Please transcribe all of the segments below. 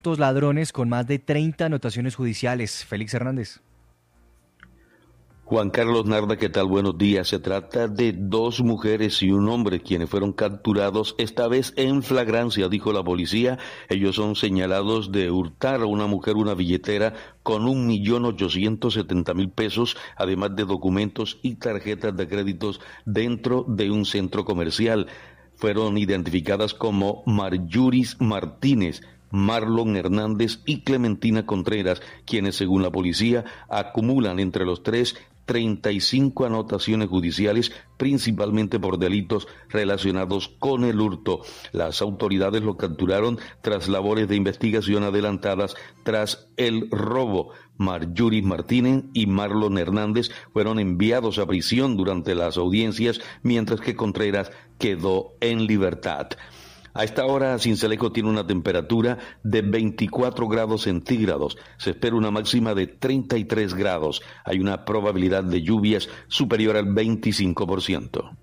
ladrones con más de 30 anotaciones judiciales. Félix Hernández. Juan Carlos Narda, ¿qué tal? Buenos días. Se trata de 2 mujeres y un hombre quienes fueron capturados, esta vez en flagrancia, dijo la policía. Ellos son señalados de hurtar a una mujer una billetera con 1.870.000 pesos, además de documentos y tarjetas de créditos dentro de un centro comercial. Fueron identificadas como Marjuris Martínez, Marlon Hernández y Clementina Contreras, quienes según la policía acumulan entre los tres 35 anotaciones judiciales, principalmente por delitos relacionados con el hurto. Las autoridades lo capturaron tras labores de investigación adelantadas tras el robo. Marjuris Martínez y Marlon Hernández fueron enviados a prisión durante las audiencias, mientras que Contreras quedó en libertad. A esta hora, Sincelejo tiene una temperatura de 24 grados centígrados. Se espera una máxima de 33 grados. Hay una probabilidad de lluvias superior al 25%.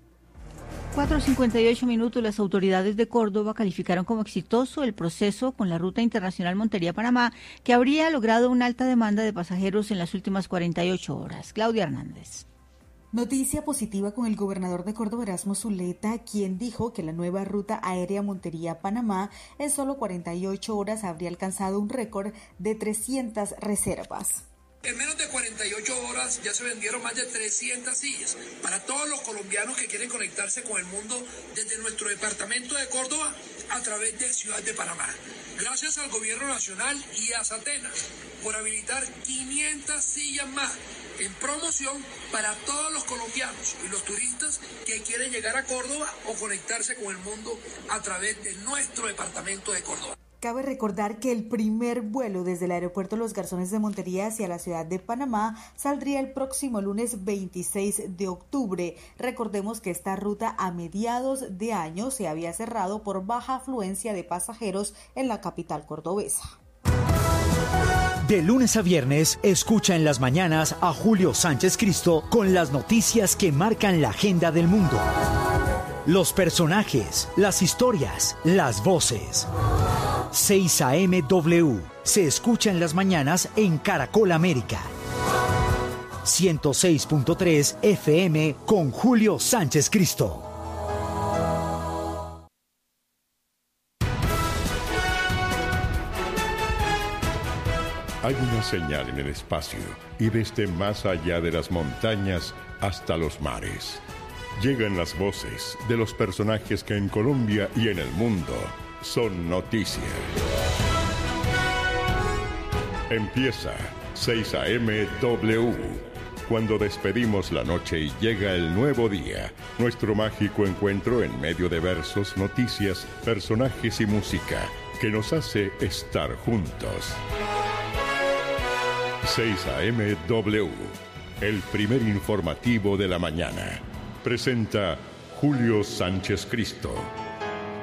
4:58. Las autoridades de Córdoba calificaron como exitoso el proceso con la ruta internacional Montería-Panamá, que habría logrado una alta demanda de pasajeros en las últimas 48 horas. Claudia Hernández. Noticia positiva con el gobernador de Córdoba, Erasmo Zuleta, quien dijo que la nueva ruta aérea Montería-Panamá en solo 48 horas habría alcanzado un récord de 300 reservas. En menos de 48 horas ya se vendieron más de 300 sillas para todos los colombianos que quieren conectarse con el mundo desde nuestro departamento de Córdoba a través de Ciudad de Panamá. Gracias al Gobierno Nacional y a Satena por habilitar 500 sillas más en promoción para todos los colombianos y los turistas que quieren llegar a Córdoba o conectarse con el mundo a través de nuestro departamento de Córdoba. Cabe recordar que el primer vuelo desde el aeropuerto Los Garzones de Montería hacia la ciudad de Panamá saldría el próximo lunes 26 de octubre. Recordemos que esta ruta a mediados de año se había cerrado por baja afluencia de pasajeros en la capital cordobesa. De lunes a viernes, escucha en las mañanas a Julio Sánchez Cristo con las noticias que marcan la agenda del mundo. Los personajes, las historias, las voces. 6 AM W se escucha en las mañanas en Caracol América. 106.3 FM con Julio Sánchez Cristo. Hay una señal en el espacio y desde más allá de las montañas hasta los mares. Llegan las voces de los personajes que en Colombia y en el mundo son noticia. Empieza 6 AM W. Cuando despedimos la noche y llega el nuevo día, nuestro mágico encuentro en medio de versos, noticias, personajes y música que nos hace estar juntos. 6 AM W, el primer informativo de la mañana. Presenta Julio Sánchez Cristo.